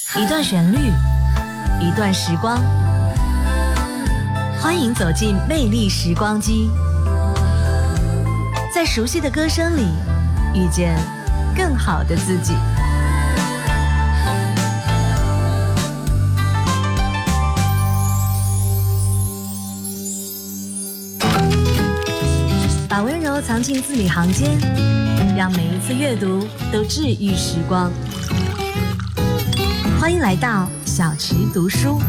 一段旋律，一段时光，欢迎走进魅力时光机，在熟悉的歌声里遇见更好的自己。把温柔藏进字里行间，让每一次阅读都治愈时光。欢迎来到小池读书。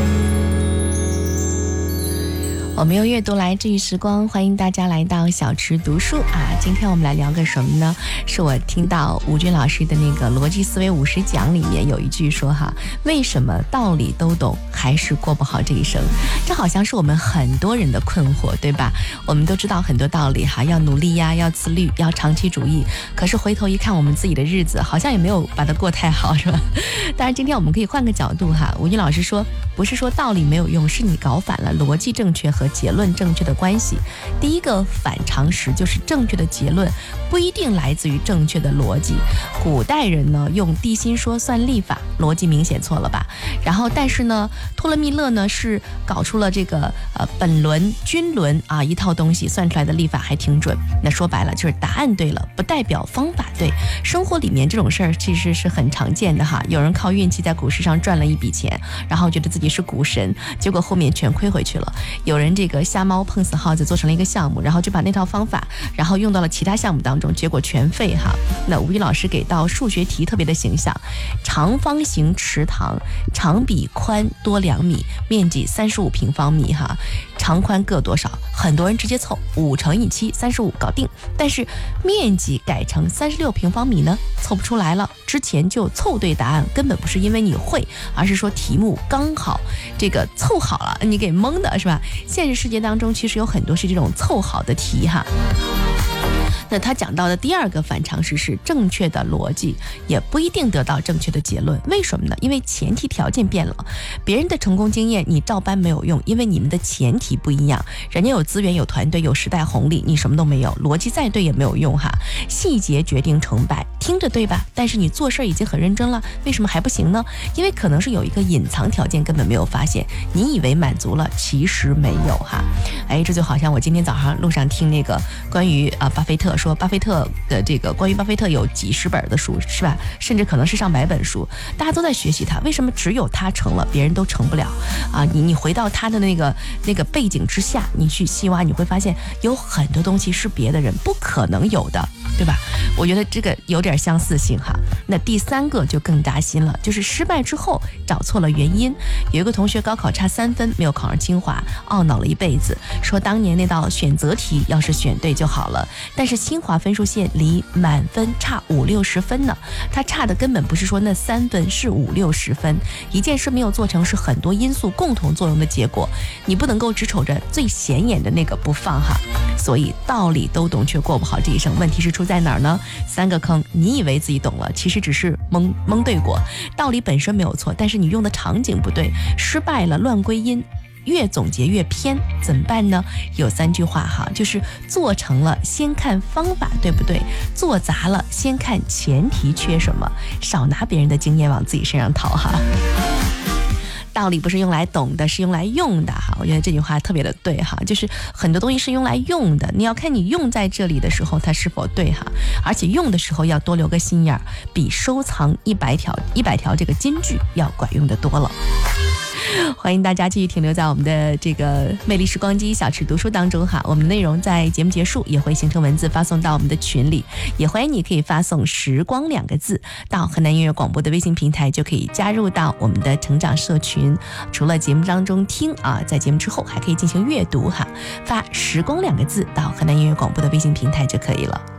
我们用阅读来治愈时光，欢迎大家来到小池读书啊！今天我们来聊个什么呢？是我听到吴军老师的那个逻辑思维50讲里面有一句说哈，为什么道理都懂还是过不好这一生？这好像是我们很多人的困惑，对吧？我们都知道很多道理哈，要努力呀，要自律，要长期主义。可是回头一看，我们自己的日子好像也没有把它过太好，是吧？当然，今天我们可以换个角度哈。吴军老师说，不是说道理没有用，是你搞反了逻辑正确和结论正确的关系。第一个反常识就是正确的结论不一定来自于正确的逻辑。古代人呢用地心说算历法，逻辑明显错了吧？然后但是呢，托勒密勒呢是搞出了这个本轮、均轮啊一套东西，算出来的历法还挺准。那说白了就是答案对了，不代表方法对。生活里面这种事儿其实是很常见的哈。有人靠运气在股市上赚了一笔钱，然后觉得自己是股神，结果后面全亏回去了。有人这个瞎猫碰死耗子做成了一个项目，然后就把那套方法然后用到了其他项目当中，结果全废哈。那吴宇老师给到数学题特别的形象，长方形池塘长比宽多2米，面积35平方米哈，长宽各多少？很多人直接凑5乘以7 35搞定，但是面积改成36平方米呢，凑不出来了。之前就凑对答案，根本不是因为你会，而是说题目刚好这个凑好了，你给蒙的是吧？现实世界当中其实有很多是这种凑好的题哈。那他讲到的第二个反常识是，正确的逻辑也不一定得到正确的结论。为什么呢？因为前提条件变了。别人的成功经验你照搬没有用，因为你们的前提不一样。人家有资源、有团队、有时代红利，你什么都没有，逻辑再对也没有用哈。细节决定成败，听着对吧？但是你做事已经很认真了，为什么还不行呢？因为可能是有一个隐藏条件根本没有发现，你以为满足了，其实没有哈。哎，这就好像我今天早上路上听那个关于巴菲特说，巴菲特的这个关于巴菲特有几十本的书是吧？甚至可能是上百本书，大家都在学习他，为什么只有他成了，别人都成不了啊？你回到他的那个背景之下，你去细挖，你会发现有很多东西是别的人不可能有的，对吧？我觉得这个有点相似性哈。那第三个就更扎心了，就是失败之后找错了原因。有一个同学高考差3分没有考上清华，懊恼了一辈子，说当年那道选择题要是选对就好了，但是清华分数线离满分差50-60分呢，他差的根本不是说那3分，是50-60分。一件事没有做成是很多因素共同作用的结果，你不能够只瞅着最显眼的那个不放哈。所以道理都懂却过不好这一生，问题是出在哪儿呢？3个坑，你以为自己懂了，其实只是蒙对过。道理本身没有错，但是你用的场景不对，失败了乱归因，越总结越偏，怎么办呢？有3句话哈，就是做成了先看方法对不对，做砸了先看前提缺什么，少拿别人的经验往自己身上套哈。道理不是用来懂的，是用来用的哈。我觉得这句话特别的对哈，就是很多东西是用来用的，你要看你用在这里的时候它是否对哈，而且用的时候要多留个心眼儿，比收藏100条这个金句要管用的多了。欢迎大家继续停留在我们的这个魅力时光机小池读书当中哈，我们的内容在节目结束也会形成文字发送到我们的群里，也欢迎你可以发送时光2个字到河南音乐广播的微信平台，就可以加入到我们的成长社群。除了节目当中听啊，在节目之后还可以进行阅读哈，发时光2个字到河南音乐广播的微信平台就可以了。